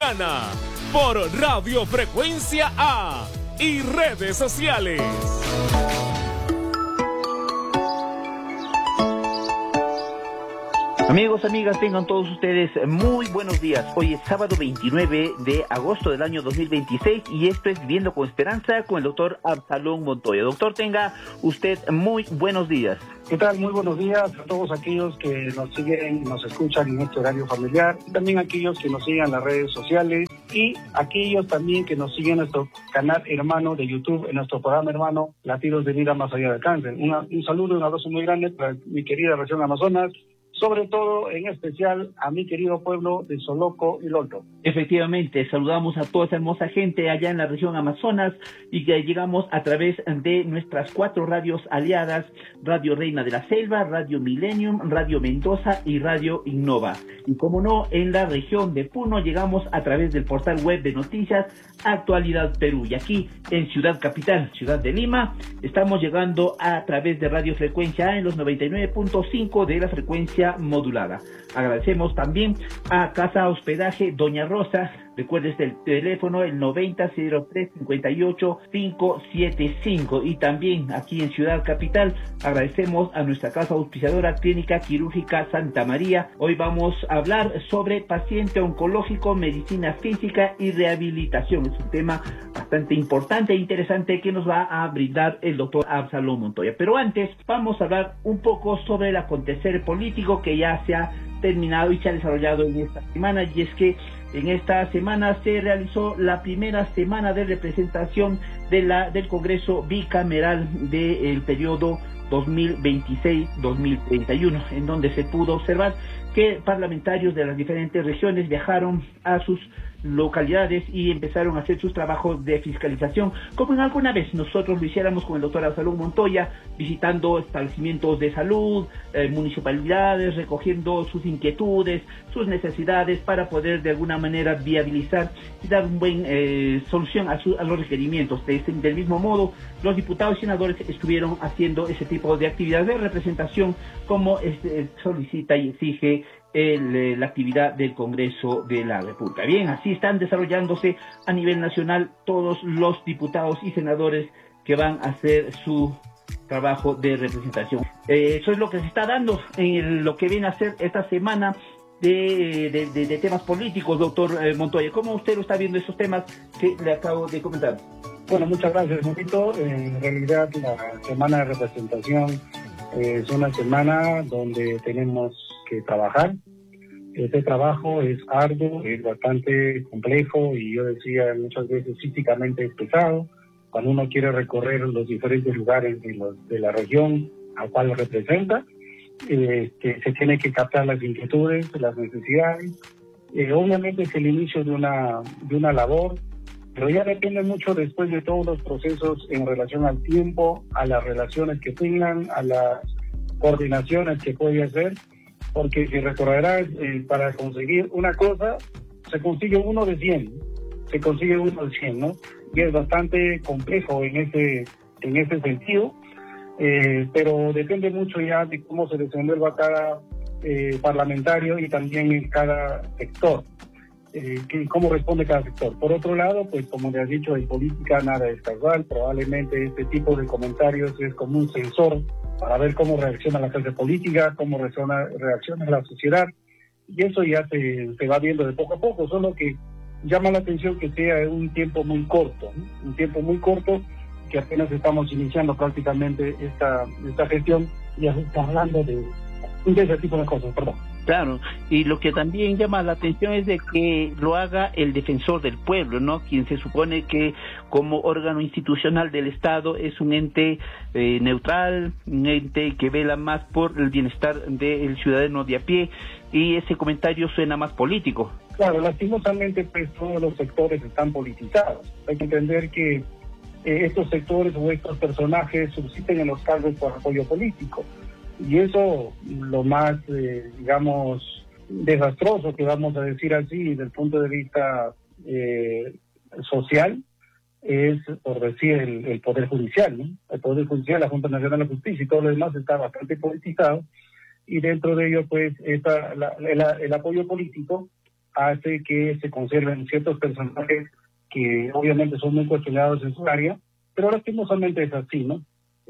mañana por Radio Frecuencia A y redes sociales. Amigos, amigas, tengan todos ustedes muy buenos días. Hoy es sábado 29 de agosto del año 2026 y esto es Viviendo con Esperanza con el doctor Absalón Montoya. Doctor, tenga usted muy buenos días. ¿Qué tal? Muy buenos días a todos aquellos que nos siguen, nos escuchan en este horario familiar, y también aquellos que nos siguen en las redes sociales y aquellos también que nos siguen en nuestro canal hermano de YouTube, en nuestro programa hermano Latidos de Vida Más Allá del Cáncer. Un saludo y un abrazo muy grande para mi querida región Amazonas, sobre todo, en especial, a mi querido pueblo de Soloco y Lolto. Efectivamente, saludamos a toda esa hermosa gente allá en la región Amazonas y que llegamos a través de nuestras 4 radios aliadas, Radio Reina de la Selva, Radio Millennium, Radio Mendoza y Radio Innova. Y como no, en la región de Puno llegamos a través del portal web de noticias Actualidad Perú. Y aquí en Ciudad Capital, Ciudad de Lima, estamos llegando a través de Radio Frecuencia A en los 99.5 de la frecuencia modulada. Agradecemos también a Casa Hospedaje Doña Rosa. Recuerde el teléfono, el 90-03-58-575. Y también aquí en Ciudad Capital agradecemos a nuestra casa auspiciadora Clínica Quirúrgica Santa María. Hoy vamos a hablar sobre paciente oncológico, medicina física y rehabilitación. Es un tema bastante importante e interesante que nos va a brindar el doctor Absalón Montoya. Pero antes vamos a hablar un poco sobre el acontecer político que ya se ha terminado y se ha desarrollado en esta semana, y es que en esta semana se realizó la primera semana de representación del Congreso bicameral del periodo 2026-2031, en donde se pudo observar que parlamentarios de las diferentes regiones viajaron a sus localidades y empezaron a hacer sus trabajos de fiscalización, como en alguna vez nosotros lo hiciéramos con el doctor Absalón Montoya, visitando establecimientos de salud, municipalidades, recogiendo sus inquietudes, sus necesidades, para poder de alguna manera viabilizar y dar un buen solución a los requerimientos. Del mismo modo, los diputados y senadores estuvieron haciendo ese tipo de actividades de representación como solicita y exige la actividad del Congreso de la República. Bien, así están desarrollándose a nivel nacional todos los diputados y senadores que van a hacer su trabajo de representación. Eso es lo que se está dando en lo que viene a ser esta semana de temas políticos, doctor Montoya. ¿Cómo usted lo está viendo esos temas que le acabo de comentar? Bueno, muchas gracias, Monito. En realidad, la semana de representación es una semana donde tenemos que trabajar. Este trabajo es arduo, es bastante complejo y yo decía muchas veces físicamente es pesado. Cuando uno quiere recorrer los diferentes lugares de la región a cual representa, se tiene que captar las inquietudes, las necesidades. Obviamente es el inicio de una labor, pero ya depende mucho después de todos los procesos en relación al tiempo, a las relaciones que tengan, a las coordinaciones que puede hacer, porque si recordarás, para conseguir una cosa, se consigue uno de 100, ¿no? Y es bastante complejo en ese sentido, pero depende mucho ya de cómo se desenvuelva cada parlamentario y también en cada sector, cómo responde cada sector. Por otro lado, pues como le has dicho, en política nada es casual, probablemente este tipo de comentarios es como un sensor para ver cómo reacciona la clase política, cómo reacciona la sociedad, y eso ya se va viendo de poco a poco, solo que llama la atención que sea un tiempo muy corto, ¿no? Un tiempo muy corto, que apenas estamos iniciando prácticamente esta gestión, ya se está hablando de ese tipo de cosas, perdón. Claro, y lo que también llama la atención es de que lo haga el defensor del pueblo, ¿no? Quien se supone que como órgano institucional del Estado es un ente neutral, un ente que vela más por el bienestar del ciudadano de a pie, y ese comentario suena más político. Claro, lastimosamente pues todos los sectores están politizados. Hay que entender que estos sectores o estos personajes subsisten en los cargos por apoyo político. Y eso, lo más, desastroso, que vamos a decir así, desde el punto de vista social, es, por decir, el Poder Judicial, ¿no? El Poder Judicial, la Junta Nacional de Justicia y todo lo demás está bastante politizado, y dentro de ello, pues, el apoyo político hace que se conserven ciertos personajes que obviamente son muy cuestionados en su área, pero lastimosamente es así, ¿no?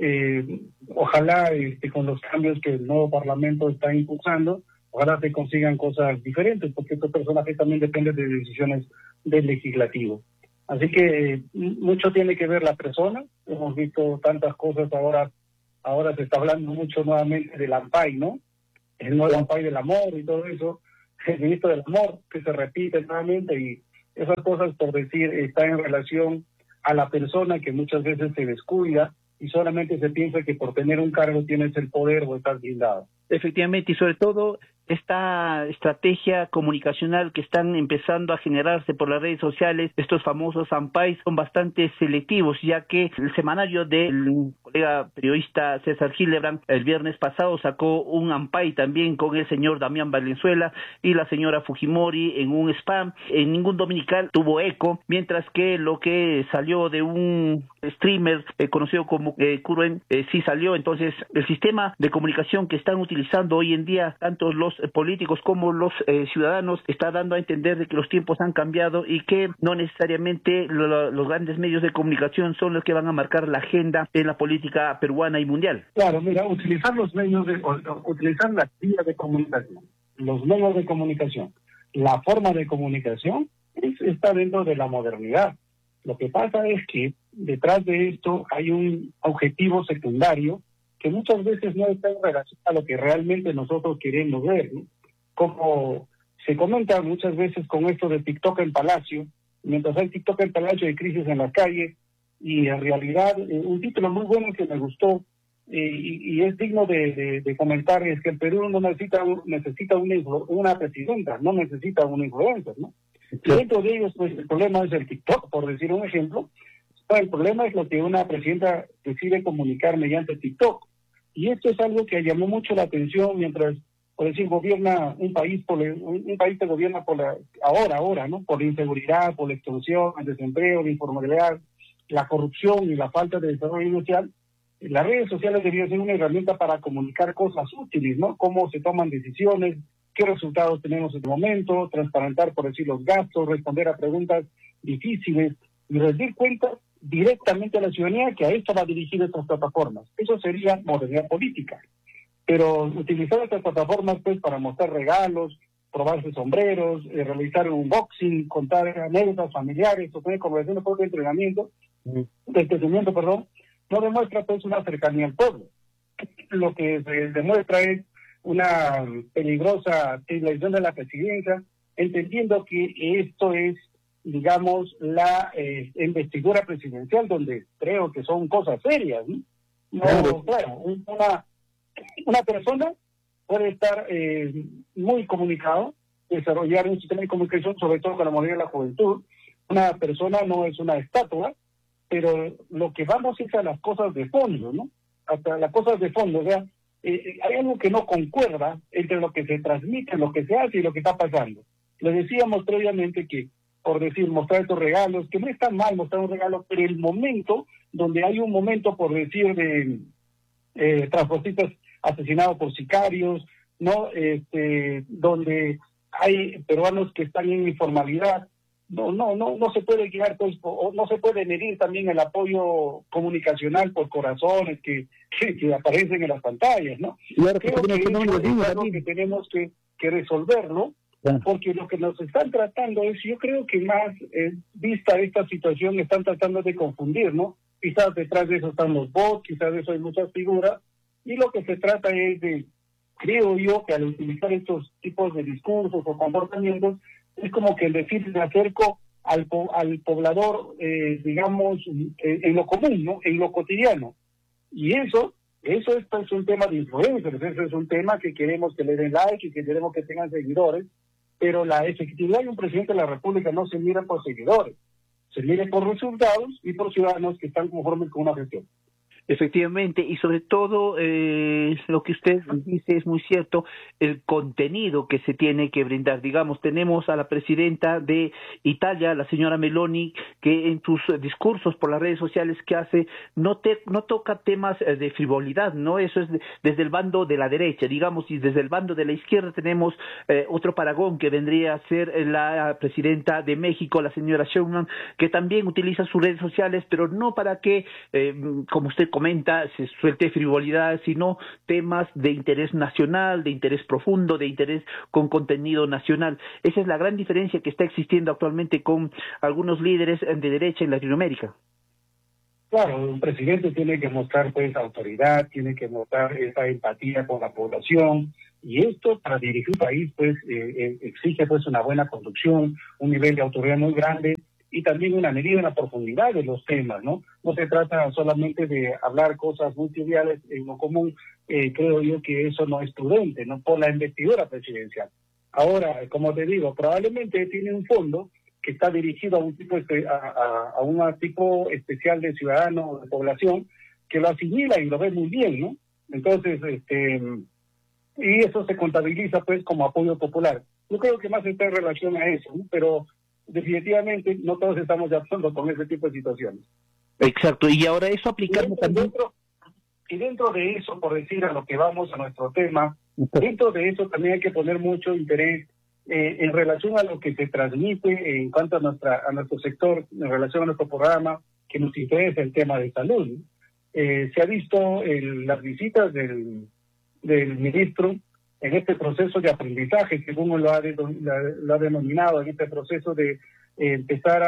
Ojalá con los cambios que el nuevo Parlamento está impulsando, ojalá se consigan cosas diferentes, porque estos personajes también dependen de decisiones del legislativo. Así que mucho tiene que ver la persona. Hemos visto tantas cosas ahora se está hablando mucho nuevamente del AMPAI, ¿no? El nuevo AMPAI del amor y todo eso, el ministro del amor, que se repite nuevamente, y esas cosas, por decir, están en relación a la persona que muchas veces se descuida y solamente se piensa que por tener un cargo tienes el poder o estás blindado. Efectivamente, y sobre todo esta estrategia comunicacional que están empezando a generarse por las redes sociales, estos famosos AMPAI son bastante selectivos, ya que el semanario del colega periodista César Hildebrand el viernes pasado sacó un AMPAI también con el señor Damián Valenzuela y la señora Fujimori en un spam. En ningún dominical tuvo eco, mientras que lo que salió de un streamer conocido como Curwen sí salió. Entonces, el sistema de comunicación que están utilizando hoy en día tanto los políticos como los ciudadanos está dando a entender de que los tiempos han cambiado y que no necesariamente los grandes medios de comunicación son los que van a marcar la agenda en la política peruana y mundial. Claro, mira, utilizar los medios utilizar las vías de comunicación, los medios de comunicación, la forma de comunicación está dentro de la modernidad. Lo que pasa es que detrás de esto hay un objetivo secundario que muchas veces no está en relación a lo que realmente nosotros queremos ver, ¿no? Como se comenta muchas veces con esto de TikTok en Palacio, mientras hay TikTok en Palacio hay crisis en las calles, y en realidad un título muy bueno que me gustó y es digno de comentar es que el Perú no necesita una presidenta, no necesita una influencer, ¿no? Y dentro de ellos, pues el problema es el TikTok, por decir un ejemplo. El problema es lo que una presidenta decide comunicar mediante TikTok. Y esto es algo que llamó mucho la atención mientras, por decir, gobierna un país que gobierna ahora, ¿no? Por la inseguridad, por la extorsión, el desempleo, la informalidad, la corrupción y la falta de desarrollo social. Las redes sociales deberían ser una herramienta para comunicar cosas útiles, ¿no? Cómo se toman decisiones, qué resultados tenemos en el momento, transparentar, por decir, los gastos, responder a preguntas difíciles y rendir cuentas directamente a la ciudadanía, que a esto va dirigida estas plataformas. Eso sería modernidad política. Pero utilizar estas plataformas pues para mostrar regalos, probarse sombreros, realizar un unboxing, contar anécdotas familiares, o tener conversaciones por entrenamiento, no demuestra pues una cercanía al pueblo. Lo que se demuestra es una peligrosa elección de la presidencia, entendiendo que esto es, digamos, la investidura presidencial, donde creo que son cosas serias, ¿no? Claro, una persona puede estar muy comunicado, desarrollar un sistema de comunicación, sobre todo con la mayoría de la juventud. Una persona no es una estatua, pero lo que vamos es a las cosas de fondo, ¿no? Hasta las cosas de fondo, o sea, hay algo que no concuerda entre lo que se transmite, lo que se hace y lo que está pasando. Les decíamos previamente que, por decir, mostrar estos regalos, que no está mal mostrar un regalo, pero el momento, donde hay un momento, por decir, de transportistas asesinados por sicarios, ¿no? Donde hay peruanos que están en informalidad, no se puede guiar, pues, o no se puede medir también el apoyo comunicacional por corazones que aparecen en las pantallas, ¿no? Creo que es algo que tenemos que resolverlo, porque lo que nos están tratando es, yo creo que más, vista esta situación, están tratando de confundir, ¿no? Quizás detrás de eso están los bots, quizás de eso hay muchas figuras, y lo que se trata es de, creo yo, que al utilizar estos tipos de discursos o comportamientos, es como que decir, me acerco al poblador, digamos, en lo común, ¿no? En lo cotidiano. Y eso es pues, un tema de influencers, eso es un tema que queremos que le den like y que queremos que tengan seguidores, pero la efectividad de un presidente de la República no se mira por seguidores, se mira por resultados y por ciudadanos que están conformes con una gestión. Efectivamente, y sobre todo lo que usted dice es muy cierto, el contenido que se tiene que brindar. Digamos, tenemos a la presidenta de Italia, la señora Meloni, que en sus discursos por las redes sociales que hace no toca temas de frivolidad, ¿no? Eso es desde el bando de la derecha, digamos, y desde el bando de la izquierda tenemos otro paragón que vendría a ser la presidenta de México, la señora Sheinbaum, que también utiliza sus redes sociales, pero no para que, como usted comenta, se suelte frivolidad, sino temas de interés nacional, de interés profundo, de interés con contenido nacional. Esa es la gran diferencia que está existiendo actualmente con algunos líderes de derecha en Latinoamérica. Claro, un presidente tiene que mostrar pues autoridad, tiene que mostrar esa empatía con la población, y esto para dirigir un país pues exige pues una buena conducción, un nivel de autoridad muy grande y también una medida en la profundidad de los temas, ¿no? No se trata solamente de hablar cosas muy triviales en lo común. Creo yo que eso no es prudente, ¿no? Por la investidura presidencial. Ahora, como te digo, probablemente tiene un fondo que está dirigido a un tipo a un tipo especial de ciudadano, de población, que lo asimila y lo ve muy bien, ¿no? Entonces, y eso se contabiliza pues como apoyo popular. Yo creo que más está en relación a eso, ¿no? Pero definitivamente no todos estamos de acuerdo con ese tipo de situaciones. Exacto, y ahora eso aplicando también... Dentro de eso, por decir a lo que vamos a nuestro tema, dentro de eso también hay que poner mucho interés en relación a lo que se transmite en cuanto a nuestro sector, en relación a nuestro programa, que nos interesa el tema de salud. Se ha visto las visitas del ministro en este proceso de aprendizaje, según lo ha denominado, en este proceso de empezar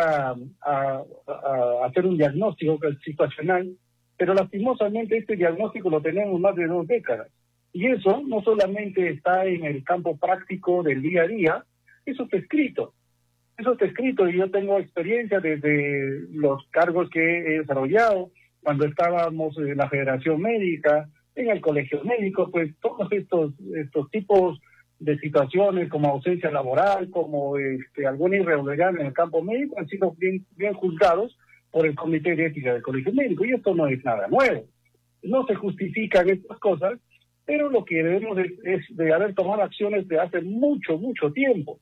a hacer un diagnóstico situacional, pero lastimosamente este diagnóstico lo tenemos más de 2 décadas. Y eso no solamente está en el campo práctico del día a día, eso está escrito. Eso está escrito y yo tengo experiencia desde los cargos que he desarrollado, cuando estábamos en la Federación Médica, en el Colegio Médico, pues todos estos tipos de situaciones como ausencia laboral, como alguna irregularidad en el campo médico han sido bien juzgados por el Comité de Ética del Colegio Médico, y esto no es nada nuevo. No se justifican estas cosas, pero lo que debemos es de haber tomado acciones de hace mucho tiempo.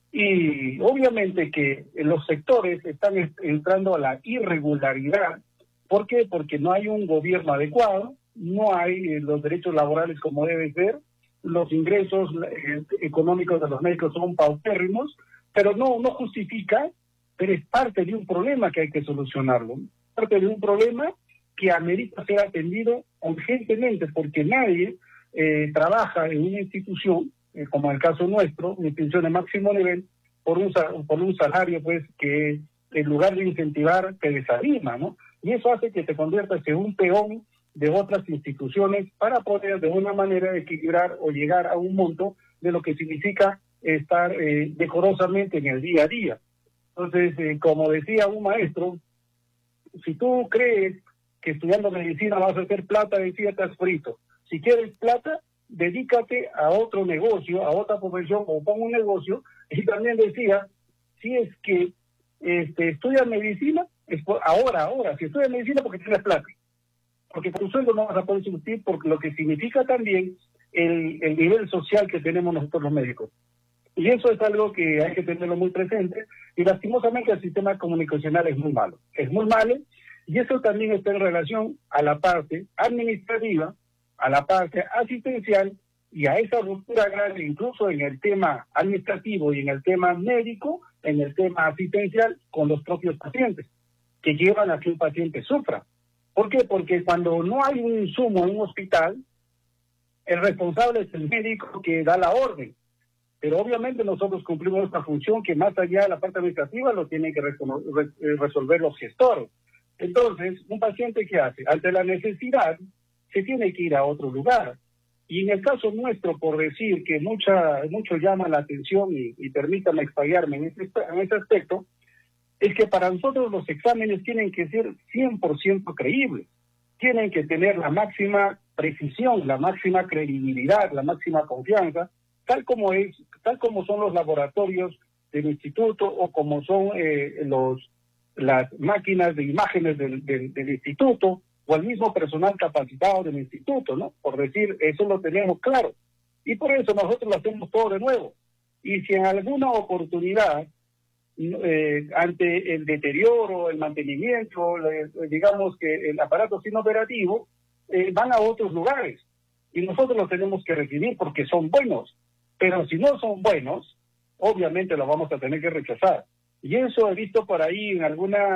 Y obviamente que los sectores están entrando a la irregularidad. ¿Por qué? Porque no hay un gobierno adecuado, no hay los derechos laborales como debe ser, los ingresos económicos de los médicos son paupérrimos, pero no justifica, pero es parte de un problema que hay que solucionarlo. Parte de un problema que amerita ser atendido urgentemente, porque nadie trabaja en una institución, como en el caso nuestro, una institución de máximo nivel, por un salario pues que en lugar de incentivar te desanima, ¿no? Y eso hace que te conviertas en un peón de otras instituciones para poder de una manera equilibrar o llegar a un monto de lo que significa estar decorosamente en el día a día. Entonces, como decía un maestro, si tú crees que estudiando medicina vas a hacer plata, decía, estás frito. Si quieres plata, dedícate a otro negocio, a otra profesión, o pon un negocio. Y también decía, si es que estudias medicina, ahora, si estudias medicina porque tienes plata. Porque con tu sueldo no vas a poder subsistir, porque lo que significa también el nivel social que tenemos nosotros los médicos. Y eso es algo que hay que tenerlo muy presente, y lastimosamente el sistema comunicacional es muy malo. Es muy malo, y eso también está en relación a la parte administrativa, a la parte asistencial, y a esa ruptura grande incluso en el tema administrativo y en el tema médico, en el tema asistencial con los propios pacientes, que llevan a que un paciente sufra. ¿Por qué? Porque cuando no hay un insumo en un hospital, el responsable es el médico que da la orden. Pero obviamente nosotros cumplimos esta función que más allá de la parte administrativa lo tienen que resolver los gestores. Entonces, un paciente, ¿qué hace? Ante la necesidad, se tiene que ir a otro lugar. Y en el caso nuestro, por decir que mucho llama la atención, y permítame explayarme en este aspecto, es que para nosotros los exámenes tienen que ser 100% creíbles. Tienen que tener la máxima precisión, la máxima credibilidad, la máxima confianza, tal como son los laboratorios del instituto, o como son las máquinas de imágenes del instituto, o al mismo personal capacitado del instituto, ¿no? Por decir, eso lo tenemos claro. Y por eso nosotros lo hacemos todo de nuevo. Y si en alguna oportunidad, ante el deterioro, el mantenimiento, digamos que el aparato es inoperativo, van a otros lugares. Y nosotros los tenemos que recibir porque son buenos. Pero si no son buenos, obviamente los vamos a tener que rechazar. Y eso he visto por ahí en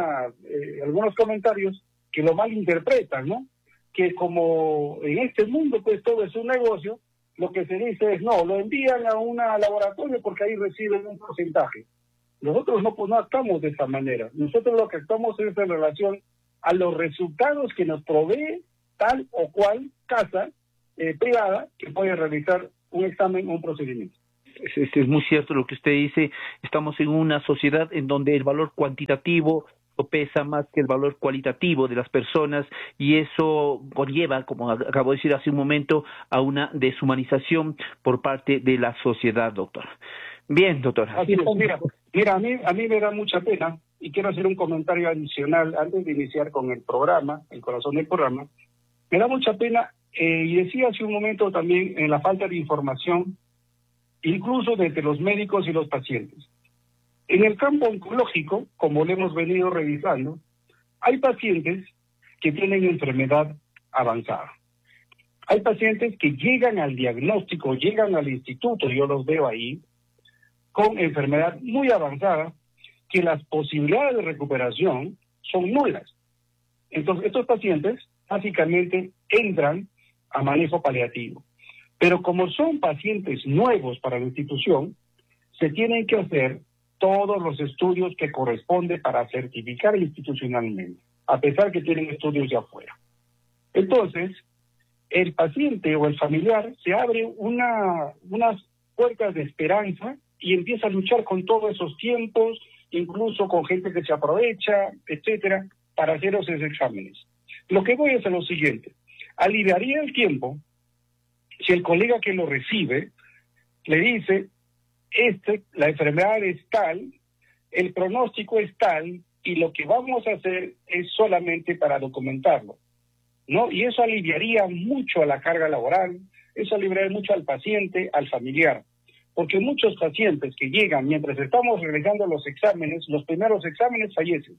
algunos comentarios que lo malinterpretan, ¿no? Que como en este mundo pues todo es un negocio, lo que se dice es no, lo envían a un laboratorio porque ahí reciben un porcentaje. Nosotros no actuamos de esa manera. Nosotros lo que actuamos es en relación a los resultados que nos provee tal o cual casa privada que puede realizar un examen o un procedimiento. Es muy cierto lo que usted dice. Estamos en una sociedad en donde el valor cuantitativo pesa más que el valor cualitativo de las personas, y eso conlleva, como acabo de decir hace un momento, a una deshumanización por parte de la sociedad, doctor. Bien, doctor. Así es. Mira, a mí me da mucha pena, y quiero hacer un comentario adicional antes de iniciar con el programa, el corazón del programa. Me da mucha pena, y decía hace un momento también, en la falta de información, incluso desde los médicos y los pacientes. En el campo oncológico, como lo hemos venido revisando, hay pacientes que tienen enfermedad avanzada. Hay pacientes que llegan al diagnóstico, llegan al instituto, yo los veo ahí, con enfermedad muy avanzada, que las posibilidades de recuperación son nulas. Entonces, estos pacientes básicamente entran a manejo paliativo. Pero como son pacientes nuevos para la institución, se tienen que hacer todos los estudios que corresponde para certificar institucionalmente, a pesar que tienen estudios de afuera. Entonces, el paciente o el familiar se abre unas puertas de esperanza y empieza a luchar con todos esos tiempos, incluso con gente que se aprovecha, etcétera, para hacer esos exámenes. Lo que voy a hacer es lo siguiente: aliviaría el tiempo si el colega que lo recibe le dice, la enfermedad es tal, el pronóstico es tal, y lo que vamos a hacer es solamente para documentarlo, ¿no? Y eso aliviaría mucho a la carga laboral, eso aliviaría mucho al paciente, al familiar, porque muchos pacientes que llegan mientras estamos realizando los exámenes, los primeros exámenes, fallecen.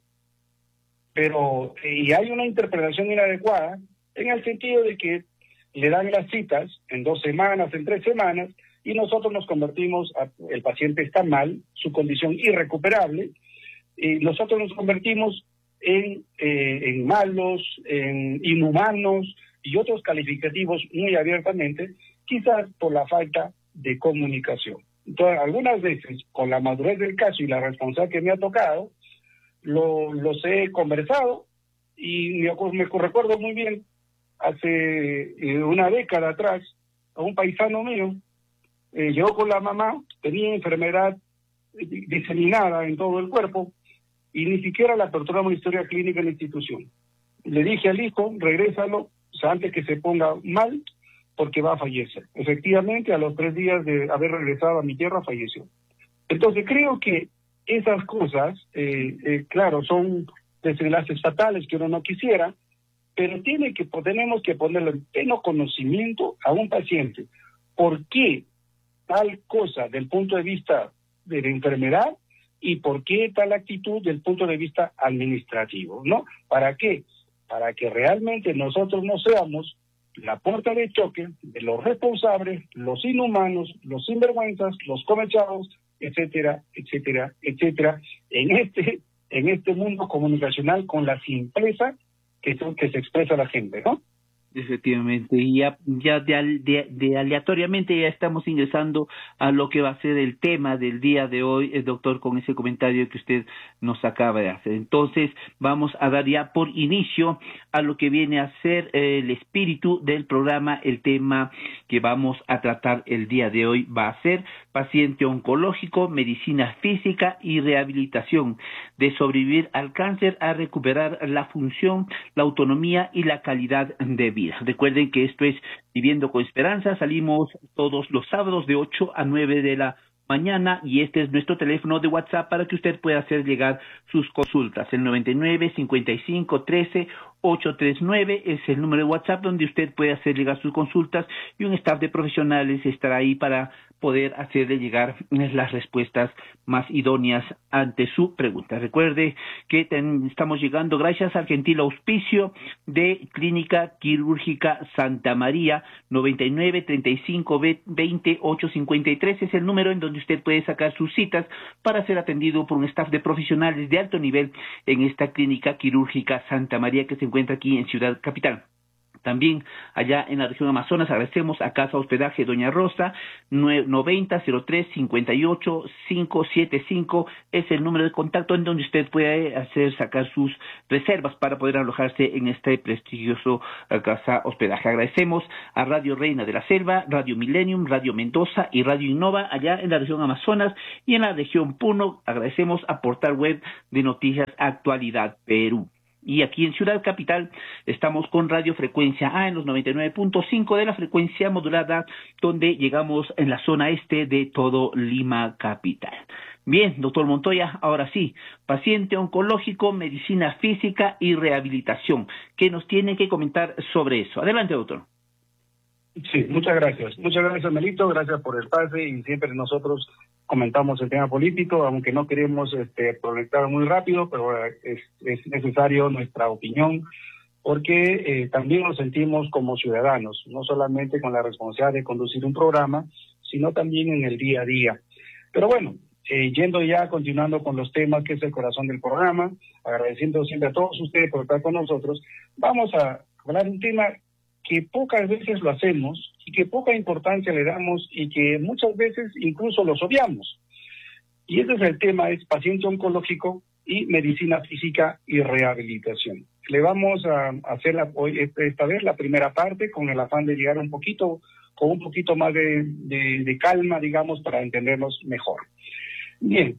Pero, y hay una interpretación inadecuada en el sentido de que le dan las citas en 2 semanas, en 3 semanas, y nosotros nos convertimos, el paciente está mal, su condición irrecuperable, y nosotros nos convertimos en malos, en inhumanos y otros calificativos muy abiertamente, quizás por la falta de comunicación. Entonces, algunas veces, con la madurez del caso y la responsabilidad que me ha tocado, los he conversado, y me recuerdo muy bien, hace una década atrás, a un paisano mío, llegó con la mamá, tenía enfermedad diseminada en todo el cuerpo, y ni siquiera la aperturamos una historia clínica en la institución. Le dije al hijo, regrésalo, o sea, antes que se ponga mal, porque va a fallecer. Efectivamente, a los 3 días de haber regresado a mi tierra, falleció. Entonces, creo que esas cosas, claro, son desenlaces fatales que uno no quisiera, pero tenemos que ponerle en pleno conocimiento a un paciente por qué tal cosa del punto de vista de la enfermedad y por qué tal actitud del punto de vista administrativo, ¿no? ¿Para qué? Para que realmente nosotros no seamos la puerta de choque de los responsables, los inhumanos, los sinvergüenzas, los comechados, etcétera, etcétera, etcétera, en este mundo comunicacional con la simpleza que se expresa la gente, ¿no? Efectivamente, y ya de aleatoriamente ya estamos ingresando a lo que va a ser el tema del día de hoy, doctor, con ese comentario que usted nos acaba de hacer. Entonces, vamos a dar ya por inicio a lo que viene a ser el espíritu del programa. El tema que vamos a tratar el día de hoy va a ser paciente oncológico, medicina física y rehabilitación, de sobrevivir al cáncer a recuperar la función, la autonomía y la calidad de vida. Recuerden que esto es Viviendo con Esperanza. Salimos todos los sábados de 8 a 9 de la mañana, y este es nuestro teléfono de WhatsApp para que usted pueda hacer llegar sus consultas. El 99-55-13-839 es el número de WhatsApp donde usted puede hacer llegar sus consultas, y un staff de profesionales estará ahí para poder hacerle llegar las respuestas más idóneas ante su pregunta. Recuerde que estamos llegando gracias al gentil auspicio de Clínica Quirúrgica Santa María. 99-35-20-853 es el número en donde usted puede sacar sus citas para ser atendido por un staff de profesionales de alto nivel en esta Clínica Quirúrgica Santa María, que se encuentra aquí en Ciudad Capital. También allá en la región Amazonas agradecemos a Casa Hospedaje Doña Rosa. 90-03-58-575 es el número de contacto en donde usted puede sacar sus reservas para poder alojarse en este prestigioso Casa Hospedaje. Agradecemos a Radio Reina de la Selva, Radio Millennium, Radio Mendoza y Radio Innova allá en la región Amazonas, y en la región Puno agradecemos a Portal Web de Noticias Actualidad Perú. Y aquí en Ciudad Capital estamos con Radio Frecuencia A en los 99.5 de la frecuencia modulada, donde llegamos en la zona este de todo Lima Capital. Bien, doctor Montoya, ahora sí, paciente oncológico, medicina física y rehabilitación. ¿Qué nos tiene que comentar sobre eso? Adelante, doctor. Sí, muchas gracias. Muchas gracias, Melito. Gracias por el pase, y siempre nosotros comentamos el tema político, aunque no queremos proyectar muy rápido, pero es necesario nuestra opinión, porque también nos sentimos como ciudadanos, no solamente con la responsabilidad de conducir un programa, sino también en el día a día. Pero bueno, yendo ya, continuando con los temas, que es el corazón del programa, agradeciendo siempre a todos ustedes por estar con nosotros, vamos a hablar de un tema que pocas veces lo hacemos y que poca importancia le damos y que muchas veces incluso los obviamos. Y ese es el tema, es paciente oncológico y medicina física y rehabilitación. Le vamos a hacer hoy, esta vez, la primera parte, con el afán de llegar con un poquito más de calma, digamos, para entendernos mejor. Bien,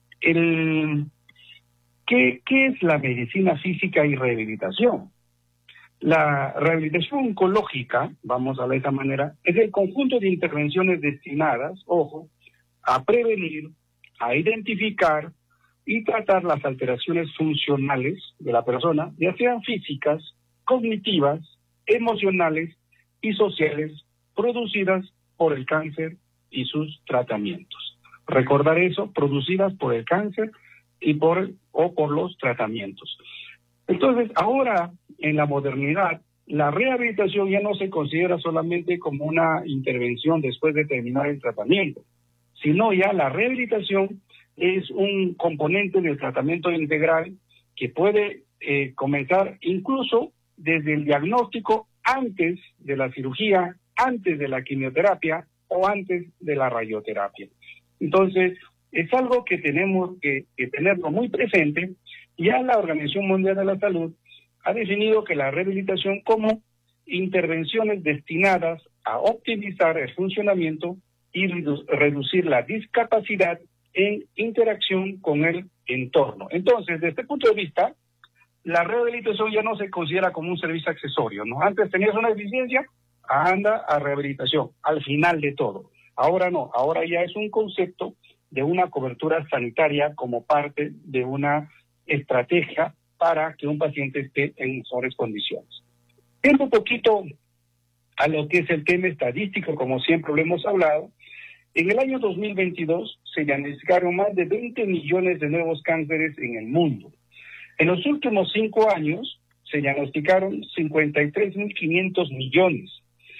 ¿qué es la medicina física y rehabilitación? La rehabilitación oncológica, vamos a ver de esa manera, es el conjunto de intervenciones destinadas, ojo, a prevenir, a identificar y tratar las alteraciones funcionales de la persona, ya sean físicas, cognitivas, emocionales y sociales, producidas por el cáncer y sus tratamientos. Recordar eso, producidas por el cáncer y por los tratamientos. Entonces, ahora, en la modernidad, la rehabilitación ya no se considera solamente como una intervención después de terminar el tratamiento, sino ya la rehabilitación es un componente del tratamiento integral que puede comenzar incluso desde el diagnóstico, antes de la cirugía, antes de la quimioterapia o antes de la radioterapia. Entonces, es algo que tenemos que tenerlo muy presente. Ya la Organización Mundial de la Salud ha definido que la rehabilitación como intervenciones destinadas a optimizar el funcionamiento y reducir la discapacidad en interacción con el entorno. Entonces, desde este punto de vista, la rehabilitación ya no se considera como un servicio accesorio, ¿no? Antes tenías una deficiencia, anda a rehabilitación, al final de todo. Ahora no, ahora ya es un concepto de una cobertura sanitaria como parte de una estrategia para que un paciente esté en mejores condiciones. Viendo un poquito a lo que es el tema estadístico, como siempre lo hemos hablado, en el año 2022 se diagnosticaron más de 20 millones de nuevos cánceres en el mundo. En los últimos 5 años se diagnosticaron 53.500 millones,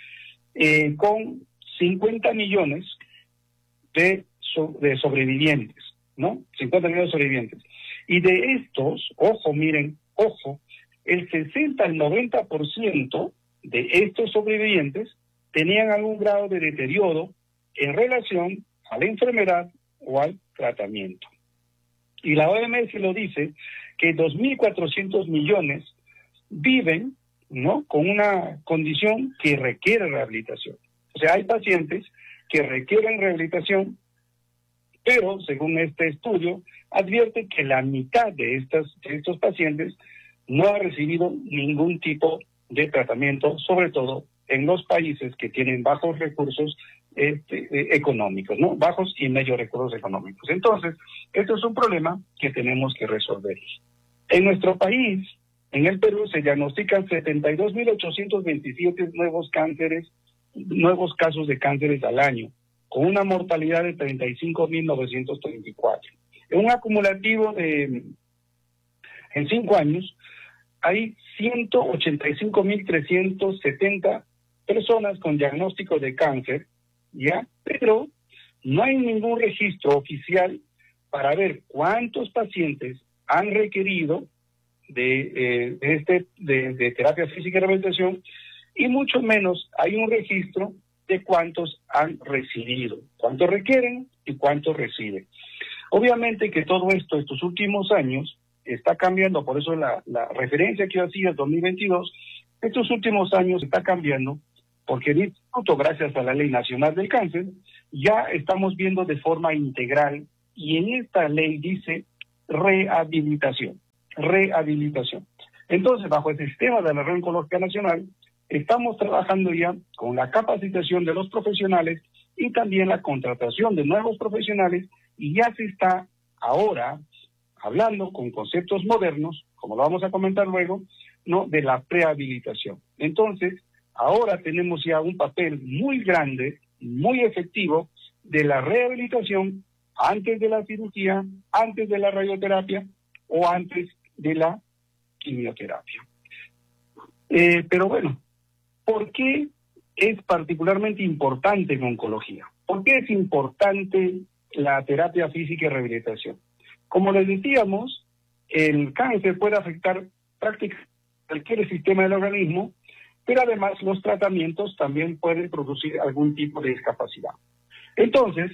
con 50 millones de sobrevivientes, ¿no? 50 millones de sobrevivientes. Y de estos, ojo, miren, ojo, el 60 al 90% de estos sobrevivientes tenían algún grado de deterioro en relación a la enfermedad o al tratamiento. Y la OMS lo dice, que 2.400 millones viven, ¿no?, con una condición que requiere rehabilitación. O sea, hay pacientes que requieren rehabilitación, pero según este estudio, advierte que la mitad de estos pacientes no ha recibido ningún tipo de tratamiento, sobre todo en los países que tienen bajos recursos económicos, ¿no? Bajos y medios recursos económicos. Entonces, esto es un problema que tenemos que resolver. En nuestro país, en el Perú, se diagnostican 72.827 nuevos casos de cánceres al año, con una mortalidad de 35.934. En un acumulativo en 5 años, hay 185.370 personas con diagnóstico de cáncer, ¿ya? Pero no hay ningún registro oficial para ver cuántos pacientes han requerido de terapia física y rehabilitación, y mucho menos hay un registro de cuántos han recibido, cuántos requieren y cuántos reciben. Obviamente que todo esto, estos últimos años, está cambiando, por eso la referencia que yo hacía el 2022, estos últimos años está cambiando, porque el Instituto, gracias a la Ley Nacional del Cáncer, ya estamos viendo de forma integral, y en esta ley dice rehabilitación. Entonces, bajo el sistema de la Red Oncológica Nacional, estamos trabajando ya con la capacitación de los profesionales y también la contratación de nuevos profesionales, y ya se está ahora hablando con conceptos modernos, como lo vamos a comentar luego, ¿no?, de la prehabilitación. Entonces, ahora tenemos ya un papel muy grande, muy efectivo, de la rehabilitación antes de la cirugía, antes de la radioterapia o antes de la quimioterapia. Pero bueno, ¿por qué es particularmente importante en oncología? ¿Por qué es importante la terapia física y rehabilitación? Como les decíamos, el cáncer puede afectar prácticamente cualquier sistema del organismo, pero además los tratamientos también pueden producir algún tipo de discapacidad. Entonces,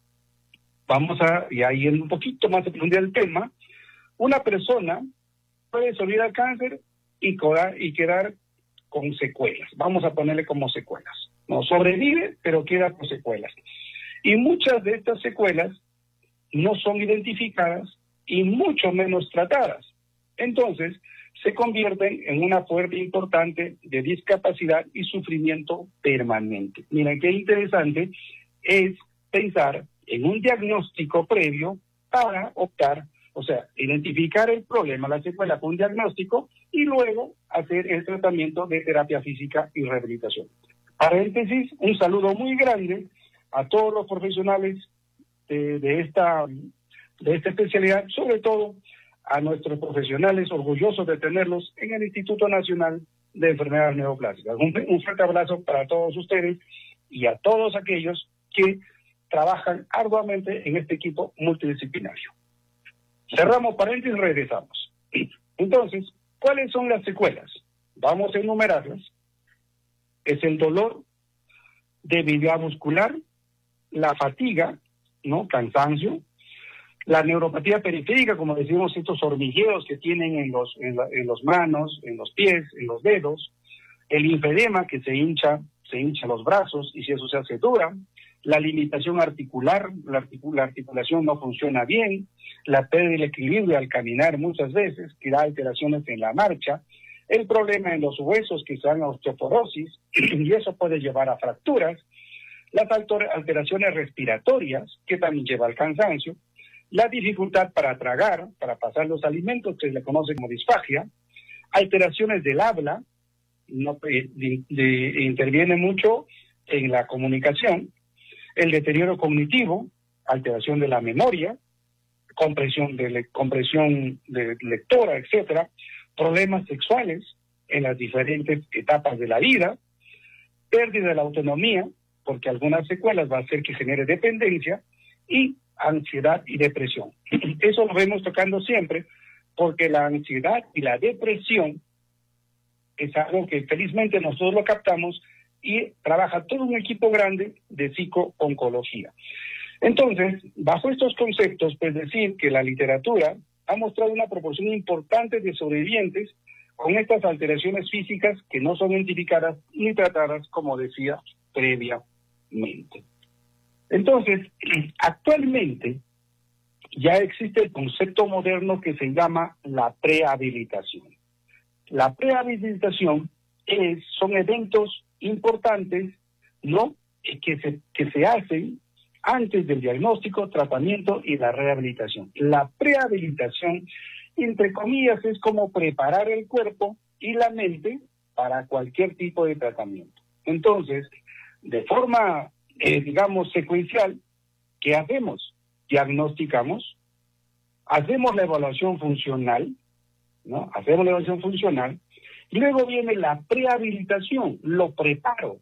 vamos a ir un poquito más a profundidad del tema. Una persona puede sobrevivir al cáncer y quedar con secuelas. Vamos a ponerle como secuelas. No sobrevive, pero queda con secuelas. Y muchas de estas secuelas no son identificadas y mucho menos tratadas. Entonces, se convierten en una fuente importante de discapacidad y sufrimiento permanente. Miren, qué interesante es pensar en un diagnóstico previo para optar, o sea, identificar el problema, la secuela con un diagnóstico y luego hacer el tratamiento de terapia física y rehabilitación. Paréntesis, un saludo muy grande a todos los profesionales de esta especialidad, sobre todo a nuestros profesionales, orgullosos de tenerlos en el Instituto Nacional de Enfermedades Neoplásicas. Un fuerte abrazo para todos ustedes y a todos aquellos que trabajan arduamente en este equipo multidisciplinario. Cerramos paréntesis y regresamos. Entonces, ¿cuáles son las secuelas? Vamos a enumerarlas. Es el dolor, debilidad muscular, la fatiga, ¿no?, cansancio, la neuropatía periférica, como decimos, estos hormigueos que tienen en los manos, en los pies, en los dedos, el linfedema, que se hincha los brazos y si eso se hace dura, la limitación articular, la articulación no funciona bien, la pérdida del equilibrio al caminar muchas veces, que da alteraciones en la marcha, el problema en los huesos que se dan a osteoporosis y eso puede llevar a fracturas, las alteraciones respiratorias, que también lleva al cansancio, la dificultad para tragar, para pasar los alimentos, que se le conoce como disfagia, alteraciones del habla, interviene mucho en la comunicación, el deterioro cognitivo, alteración de la memoria, compresión de lectora, etcétera, problemas sexuales en las diferentes etapas de la vida, pérdida de la autonomía, porque algunas secuelas va a hacer que genere dependencia, y ansiedad y depresión. Eso lo vemos tocando siempre, porque la ansiedad y la depresión es algo que felizmente nosotros lo captamos y trabaja todo un equipo grande de psico-oncología. Entonces, bajo estos conceptos, pues decir que la literatura ha mostrado una proporción importante de sobrevivientes con estas alteraciones físicas que no son identificadas ni tratadas, como decía previamente. Entonces, actualmente ya existe el concepto moderno que se llama la prehabilitación. La prehabilitación son eventos importantes, ¿no?, que se hacen antes del diagnóstico, tratamiento y la rehabilitación. La prehabilitación, entre comillas, es como preparar el cuerpo y la mente para cualquier tipo de tratamiento. Entonces, de forma, digamos, secuencial, ¿qué hacemos? Diagnosticamos, hacemos la evaluación funcional, ¿no? Hacemos la evaluación funcional, y luego viene la prehabilitación, lo preparo.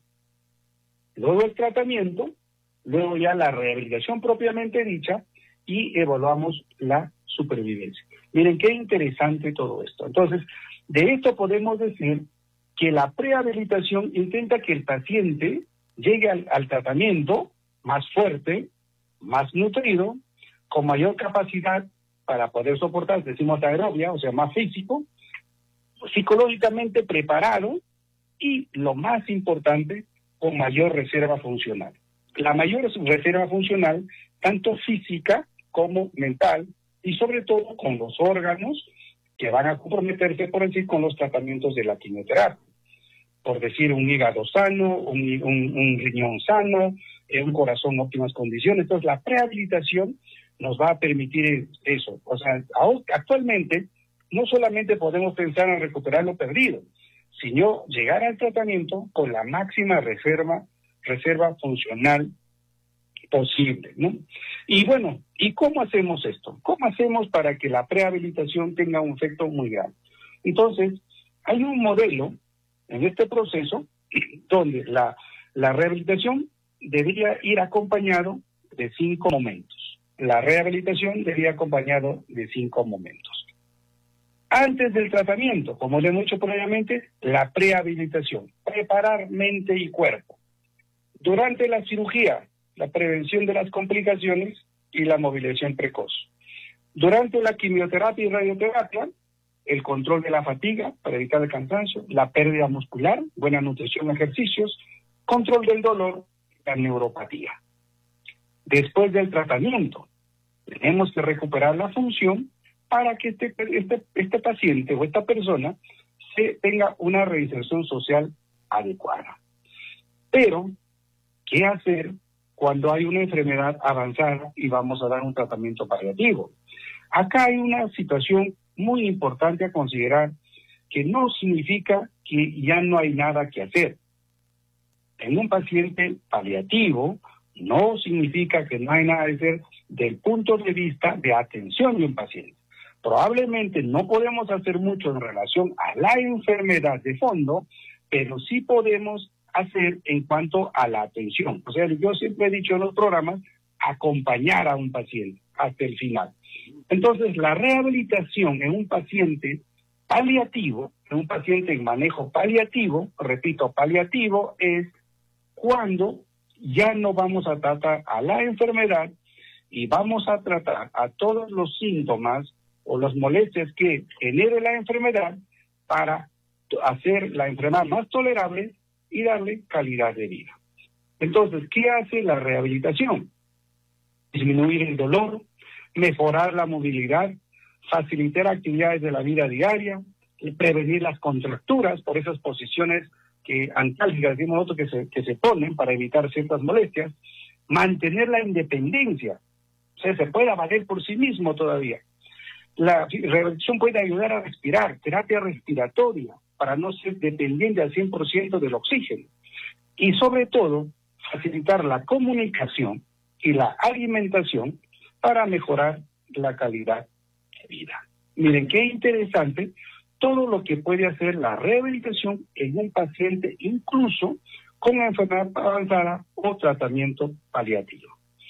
Luego el tratamiento, luego ya la rehabilitación propiamente dicha, y evaluamos la supervivencia. Miren qué interesante todo esto. Entonces, de esto podemos decir que la prehabilitación intenta que el paciente llegue al tratamiento más fuerte, más nutrido, con mayor capacidad para poder soportar, decimos aerobia, o sea, más físico, psicológicamente preparado y, lo más importante, con mayor reserva funcional. La mayor reserva funcional, tanto física como mental, y sobre todo con los órganos que van a comprometerse, por decir, con los tratamientos de la quimioterapia. Por decir, un hígado sano, un riñón sano, un corazón en óptimas condiciones. Entonces, la prehabilitación nos va a permitir eso. O sea, actualmente no solamente podemos pensar en recuperar lo perdido, sino llegar al tratamiento con la máxima reserva funcional posible, ¿no? Y bueno, ¿y cómo hacemos esto? ¿Cómo hacemos para que la prehabilitación tenga un efecto muy grande? Entonces, hay un modelo en este proceso donde la rehabilitación debería ir acompañado de 5 momentos. La rehabilitación debería ir acompañado de 5 momentos. Antes del tratamiento, como le hemos dicho previamente, la prehabilitación, preparar mente y cuerpo. Durante la cirugía, la prevención de las complicaciones y la movilización precoz. Durante la quimioterapia y radioterapia, el control de la fatiga para evitar el cansancio, la pérdida muscular, buena nutrición, ejercicios, control del dolor, la neuropatía. Después del tratamiento, tenemos que recuperar la función para que este paciente o esta persona tenga una reinserción social adecuada. Pero, ¿qué hacer cuando hay una enfermedad avanzada y vamos a dar un tratamiento paliativo? Acá hay una situación muy importante a considerar, que no significa que ya no hay nada que hacer. En un paciente paliativo no significa que no hay nada que hacer del punto de vista de atención de un paciente. Probablemente no podemos hacer mucho en relación a la enfermedad de fondo, pero sí podemos hacer en cuanto a la atención. O sea, yo siempre he dicho en los programas, acompañar a un paciente hasta el final. Entonces, la rehabilitación en un paciente paliativo, en un paciente en manejo paliativo, repito, paliativo es cuando ya no vamos a tratar a la enfermedad y vamos a tratar a todos los síntomas o las molestias que genere la enfermedad para hacer la enfermedad más tolerable y darle calidad de vida. Entonces, ¿qué hace la rehabilitación? Disminuir el dolor, mejorar la movilidad, facilitar actividades de la vida diaria, prevenir las contracturas por esas posiciones antálgicas, decimos nosotros, que se ponen para evitar ciertas molestias, mantener la independencia, o sea, se puede valer por sí mismo todavía. La rehabilitación puede ayudar a respirar, terapia respiratoria, para no ser dependiente al 100% del oxígeno. Y sobre todo, facilitar la comunicación y la alimentación para mejorar la calidad de vida. Miren, qué interesante todo lo que puede hacer la rehabilitación en un paciente, incluso con enfermedad avanzada o tratamiento paliativo.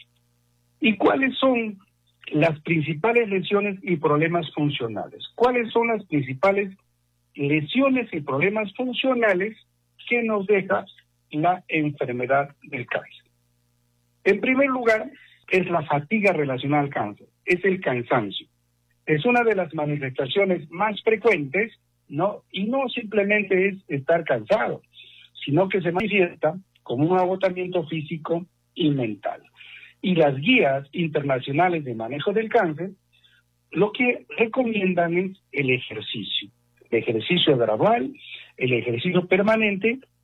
¿Y cuáles son las principales lesiones y problemas funcionales? ¿Cuáles son las principales lesiones y problemas funcionales que nos deja la enfermedad del cáncer? En primer lugar, es la fatiga relacionada al cáncer, es el cansancio. Es una de las manifestaciones más frecuentes, ¿no? Y no simplemente es estar cansado, sino que se manifiesta como un agotamiento físico y mental. Y las guías internacionales de manejo del cáncer lo que recomiendan es el ejercicio gradual, el ejercicio permanente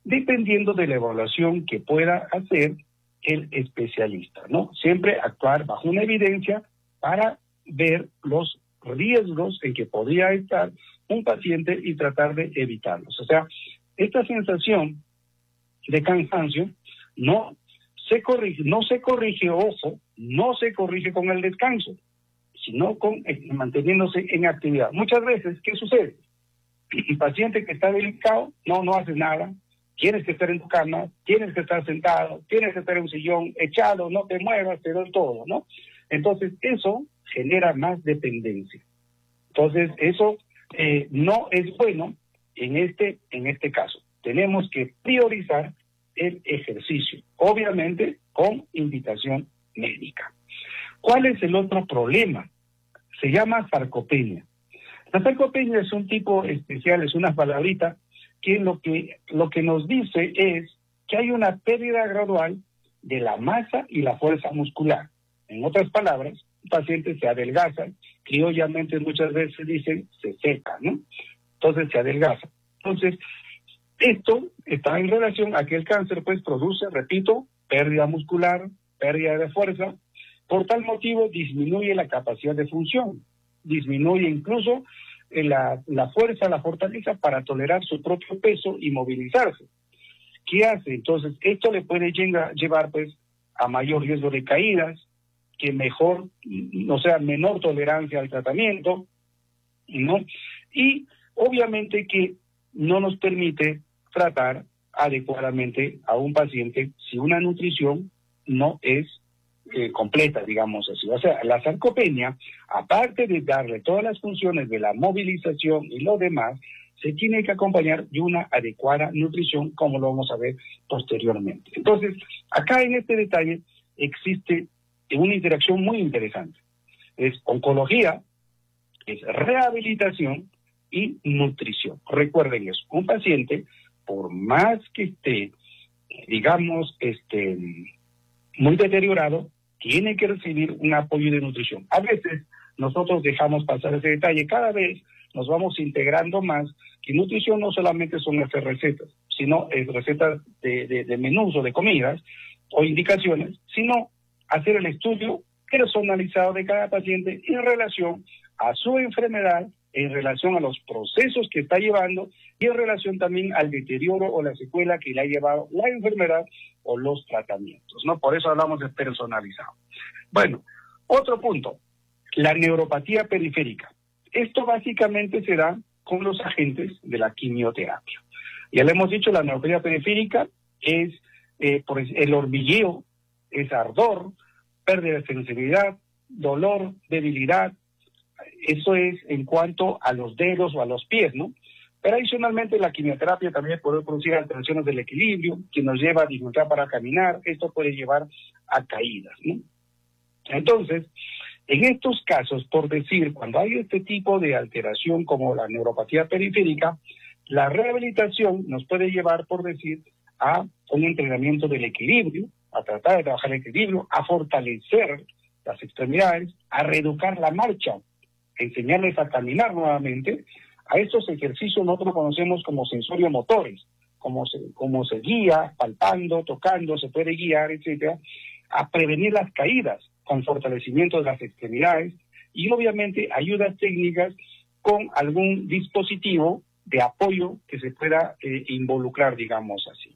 dependiendo de la evaluación que pueda hacer el especialista, ¿no? Siempre actuar bajo una evidencia para ver los riesgos en que podría estar un paciente y tratar de evitarlos. O sea, esta sensación de cansancio no se corrige, ojo, no se corrige con el descanso, sino con manteniéndose en actividad. Muchas veces, ¿qué sucede? El paciente que está delicado no hace nada, tienes que estar en tu cama, tienes que estar sentado, tienes que estar en un sillón echado, no te muevas, te doy todo, ¿no? Entonces, eso genera más dependencia. Entonces, eso no es bueno en este caso. Tenemos que priorizar el ejercicio, obviamente con indicación médica. ¿Cuál es el otro problema? Se llama sarcopenia. La sarcopenia es un tipo especial, es una palabrita que lo que nos dice es que hay una pérdida gradual de la masa y la fuerza muscular. En otras palabras, el paciente se adelgaza, criollamente muchas veces dicen se seca, ¿no? Entonces se adelgaza. Entonces, esto está en relación a que el cáncer pues produce, repito, pérdida muscular, pérdida de fuerza. Por tal motivo disminuye la capacidad de función, disminuye incluso la fuerza, la fortaleza para tolerar su propio peso y movilizarse. ¿Qué hace? Entonces, esto le puede llevar pues a mayor riesgo de caídas, que menor tolerancia al tratamiento, ¿no? Y obviamente que no nos permite tratar adecuadamente a un paciente si una nutrición no es completa, digamos así. O sea, la sarcopenia, aparte de darle todas las funciones de la movilización y lo demás, se tiene que acompañar de una adecuada nutrición, como lo vamos a ver posteriormente. Entonces, acá en este detalle existe una interacción muy interesante. Es oncología, es rehabilitación y nutrición. Recuerden eso, un paciente, por más que esté, digamos, muy deteriorado, tiene que recibir un apoyo de nutrición. A veces nosotros dejamos pasar ese detalle, cada vez nos vamos integrando más, que nutrición no solamente son hacer recetas, sino recetas de menús o de comidas o indicaciones, sino hacer el estudio personalizado de cada paciente en relación a su enfermedad, en relación a los procesos que está llevando y en relación también al deterioro o la secuela que le ha llevado la enfermedad o los tratamientos, ¿no? Por eso hablamos de personalizado. Bueno, otro punto, la neuropatía periférica. Esto básicamente se da con los agentes de la quimioterapia. Ya le hemos dicho, la neuropatía periférica es el hormigueo, es ardor, pérdida de sensibilidad, dolor, debilidad. Eso es en cuanto a los dedos o a los pies, ¿no? Pero adicionalmente la quimioterapia también puede producir alteraciones del equilibrio, que nos lleva a dificultad para caminar. Esto puede llevar a caídas, ¿no? Entonces, en estos casos, por decir, cuando hay este tipo de alteración como la neuropatía periférica, la rehabilitación nos puede llevar, por decir, a un entrenamiento del equilibrio, a tratar de trabajar el equilibrio, a fortalecer las extremidades, a reeducar la marcha, a enseñarles a caminar nuevamente. A estos ejercicios nosotros conocemos como sensorio-motores, como se guía, palpando, tocando, se puede guiar, etcétera, a prevenir las caídas con fortalecimiento de las extremidades y obviamente ayudas técnicas con algún dispositivo de apoyo que se pueda involucrar, digamos así.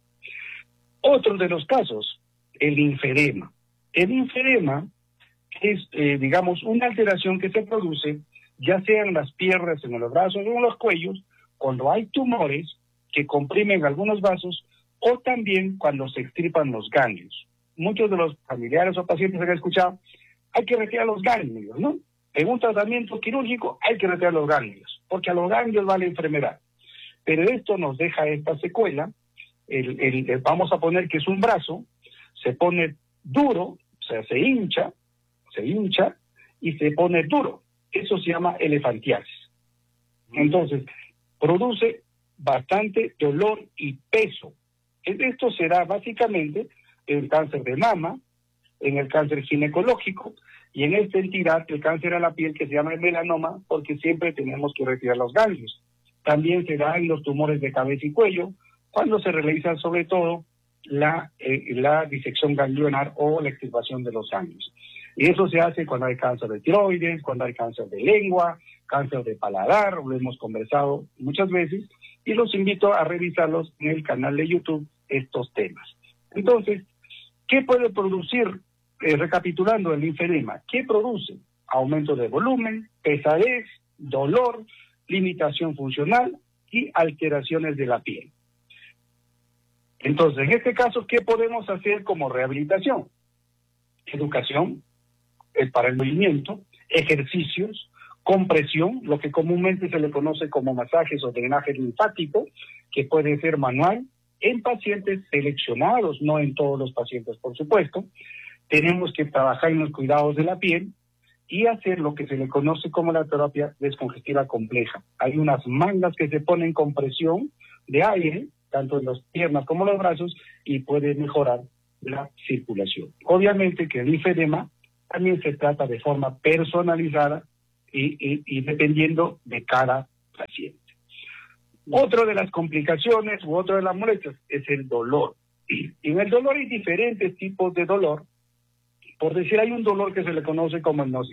Otro de los casos, el linfedema. El linfedema es, digamos, una alteración que se produce ya sea en las piernas, en los brazos o en los cuellos, cuando hay tumores que comprimen algunos vasos o también cuando se extirpan los ganglios. Muchos de los familiares o pacientes han escuchado, hay que retirar los ganglios, ¿no? En un tratamiento quirúrgico hay que retirar los ganglios, porque a los ganglios va la enfermedad. Pero esto nos deja esta secuela, vamos a poner que es un brazo, se pone duro, o sea, se hincha y se pone duro. Eso se llama elefantiasis. Entonces, produce bastante dolor y peso. Esto se da básicamente en el cáncer de mama, en el cáncer ginecológico y en esta entidad, el cáncer a la piel que se llama el melanoma, porque siempre tenemos que retirar los ganglios. También se da en los tumores de cabeza y cuello, cuando se realiza sobre todo la disección ganglionar o la extirpación de los ganglios. Y eso se hace cuando hay cáncer de tiroides, cuando hay cáncer de lengua, cáncer de paladar, lo hemos conversado muchas veces, y los invito a revisarlos en el canal de YouTube, estos temas. Entonces, ¿qué puede producir, recapitulando el linfedema? ¿Qué produce? Aumento de volumen, pesadez, dolor, limitación funcional y alteraciones de la piel. Entonces, en este caso, ¿qué podemos hacer como rehabilitación? Educación para el movimiento, ejercicios, compresión, lo que comúnmente se le conoce como masajes o drenaje linfático, que puede ser manual, en pacientes seleccionados, no en todos los pacientes, por supuesto. Tenemos que trabajar en los cuidados de la piel y hacer lo que se le conoce como la terapia descongestiva compleja. Hay unas mangas que se ponen con presión de aire, tanto en las piernas como en los brazos, y puede mejorar la circulación. Obviamente que el linfedema también se trata de forma personalizada y dependiendo de cada paciente. Otra de las complicaciones u otra de las molestias es el dolor. Y en el dolor hay diferentes tipos de dolor. Por decir, hay un dolor que se le conoce como el